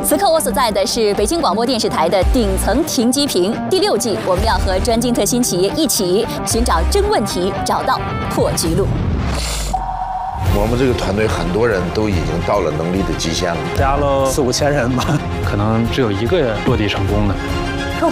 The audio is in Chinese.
此刻我所在的是北京广播电视台的顶层停机坪第6季，我们要和专精特新企业一起寻找真问题，找到破局路。 我们这个团队很多人都已经到了能力的极限了， 加了4、5千人吧， 可能只有1个落地成功的。